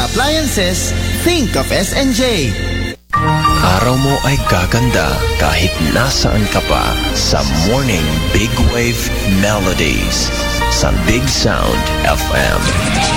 appliances, think of SNJ. Araw mo ay gaganda kahit nasaan ka pa sa Morning Big Wave Melodies sa Big Sound FM.